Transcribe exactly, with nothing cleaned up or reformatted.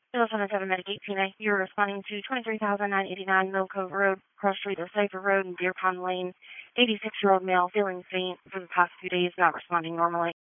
zero seven seven Medicaid P N A. You're responding to twenty-three thousand nine hundred eighty-nine Mill Cove Road, Cross Street, Cipher Road, and Deer Pond Lane. eighty-six-year-old male feeling faint for the past few days, not responding normally.